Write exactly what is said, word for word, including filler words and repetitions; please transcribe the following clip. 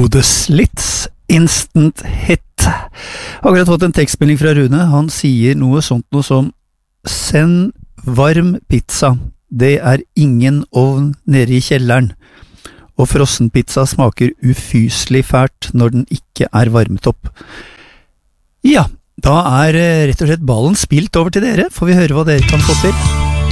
The Slits, Instant Hit. Akkurat fått en tekstmelding fra Rune. Han sier noe sånt noe som send varm pizza. Det er ingen ovn nede i kjelleren. Og frossenpizza smaker ufyselig fælt når den ikke er varmet opp. Ja, da er rett og slett ballen spilt over til dere. Får vi høre hva dere kan få til?